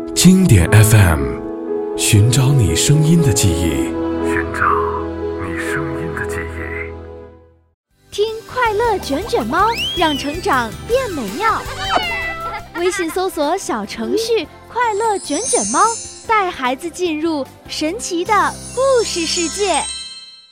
经典 FM， 寻找你声音的记忆， 听快乐卷卷猫，让成长变美妙。微信搜索小程序快乐卷卷猫，带孩子进入神奇的故事世界。